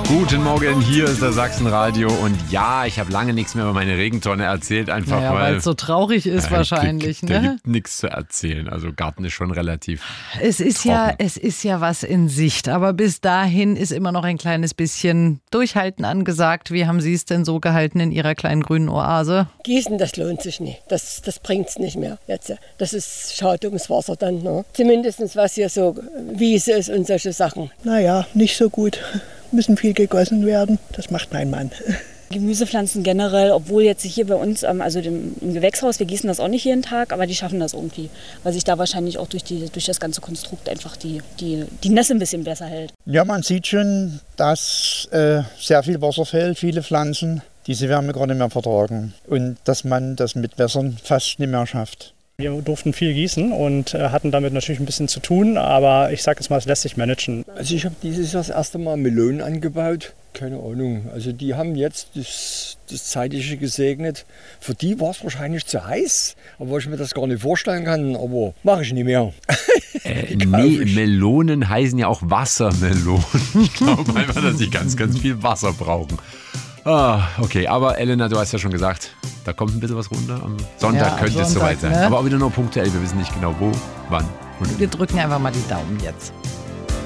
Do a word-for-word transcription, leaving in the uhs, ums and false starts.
Guten Morgen, hier ist das Sachsenradio und ja, ich habe lange nichts mehr über meine Regentonne erzählt, einfach naja, weil es so traurig ist äh, wahrscheinlich. Da, da ne? gibt nichts zu erzählen, also Garten ist schon relativ Es ist trocken. ja, es ist ja was in Sicht, aber bis dahin ist immer noch ein kleines bisschen Durchhalten angesagt. Wie haben Sie es denn so gehalten in Ihrer kleinen grünen Oase? Gießen, das lohnt sich nicht. Das, das bringt es nicht mehr jetzt. Das ist schade ums Wasser dann. Ne? Zumindest was hier so Wiese ist und solche Sachen. Naja, nicht so gut. Müssen viel gegossen werden. Das macht mein Mann. Gemüsepflanzen generell, obwohl jetzt hier bei uns, also dem, im Gewächshaus, wir gießen das auch nicht jeden Tag, aber die schaffen das irgendwie, weil sich da wahrscheinlich auch durch, die, durch das ganze Konstrukt einfach die, die, die Nässe ein bisschen besser hält. Ja, man sieht schon, dass äh, sehr viel Wasser fehlt, viele Pflanzen diese Wärme gar nicht mehr vertragen und dass man das mit Wässern fast nicht mehr schafft. Wir durften viel gießen und hatten damit natürlich ein bisschen zu tun, aber ich sage jetzt mal, es lässt sich managen. Also ich habe dieses Jahr das erste Mal Melonen angebaut. Keine Ahnung, also die haben jetzt das, das Zeitliche gesegnet. Für die war es wahrscheinlich zu heiß, aber ich mir das gar nicht vorstellen kann, aber mache ich nicht mehr. Äh, nee, Melonen heißen ja auch Wassermelonen. Ich glaube einfach, dass sie ganz, ganz viel Wasser brauchen. Ah, okay, aber Elena, du hast ja schon gesagt, da kommt ein bisschen was runter. Am Sonntag Ja, könnte es Sonntag, soweit sein. ne? Aber auch wieder nur punktuell, wir wissen nicht genau wo, wann und Wir drücken einfach mal die Daumen jetzt.